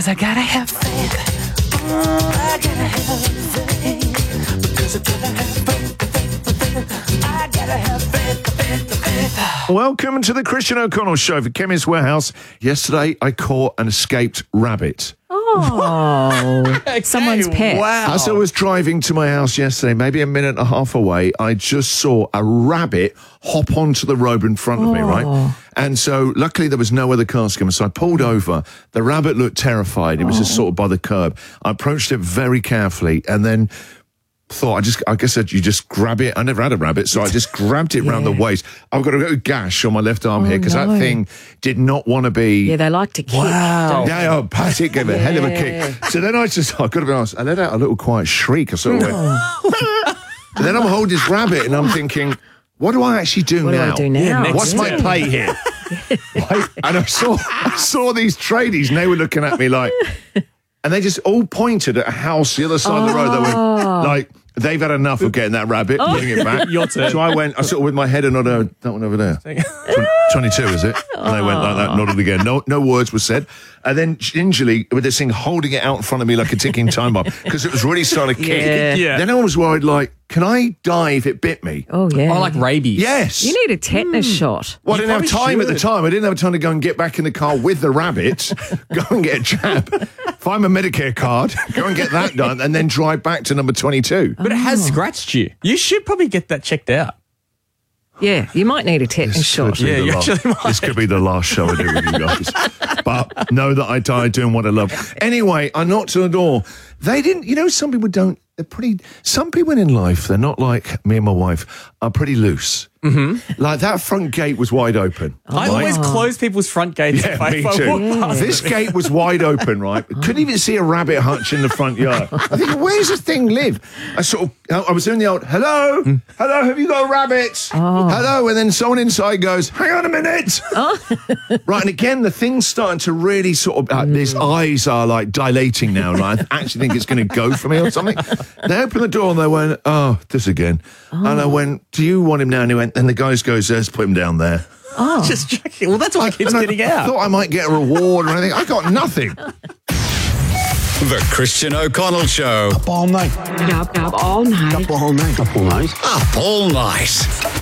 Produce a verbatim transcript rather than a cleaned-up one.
Because I gotta have faith. Oh, I gotta have faith. Because I gotta have faith, faith, faith. I gotta have faith, faith, faith. Welcome to the Christian O'Connell Show for Chemist Warehouse. Yesterday, I caught an escaped rabbit. Oh, someone's pet. Wow. As I was driving to my house yesterday, maybe a minute and a half away, I just saw a rabbit hop onto the road in front of me, right? And so luckily there was no other cars coming, so I pulled over. The rabbit looked terrified. It was just sort of by the curb. I approached it very carefully and then thought, I just, I guess you just grab it. I never had a rabbit, so I just grabbed it round the waist. I've got a little gash on my left arm Oh, here because no. that thing did not want to be. Yeah, they like to kick. Wow. don't Yeah, oh, pat it, gave it a hell of a kick. So then I just, I could have been honest, I let out a little quiet shriek. I sort of went, and then I'm holding this rabbit and I'm thinking, what do I actually do What do now? I do now? Yeah, next What's my step. play here? Right? And I saw, I saw these tradies and they were looking at me like, and they just all pointed at a house the other side of the road. They went like, they've had enough of getting that rabbit, bring it back. Your turn. So I went, I sort of with my head and nodded, that one over there. Twen- twenty-two, is it? And they went like that, nodded again. No no words were said. And then gingerly, with this thing holding it out in front of me like a ticking time bomb, because it was really starting to kick. Yeah. Yeah. Then I was worried, like, can I die if it bit me? Oh, yeah. Oh, like rabies. Yes. You need a tetanus shot. Well, I You didn't have probably time at the should. time. I didn't have time to go and get back in the car with the rabbit, go and get a jab, find my Medicare card, go and get that done, and then drive back to number twenty-two. But it has scratched you. You should probably get that checked out. Yeah, you might need a tetanus shot. be Yeah, the you last- actually might. This could be the last show I do with you guys. But know that I died doing what I love. Anyway, I knocked on the door. They didn't, you know, some people don't, they're pretty, some people in life, they're not like me and my wife, are pretty loose. Mm-hmm. Like that front gate was wide open. I right? always close people's front gates Yeah, if I, me if I too. walk past. This gate was wide open, right? Couldn't even see a rabbit hutch in the front yard. I think, where's this thing live? I sort of, I was doing the old, hello, hello, have you got rabbits? Hello, and then someone inside goes, hang on a minute. Right, and again, the thing's starting to really sort of, uh, his eyes are like dilating now, right? I actually think it's going to go for me or something. They opened the door and they went, oh, this again. And I went, do you want him now? And he went, and the guy goes, let's put him down there. Just checking. Well, that's why it keeps And I getting out. thought I might get a reward or anything. I got nothing. The Christian O'Connell Show. Up all night. Up, up all night. Up all night. Up all night. Up all night.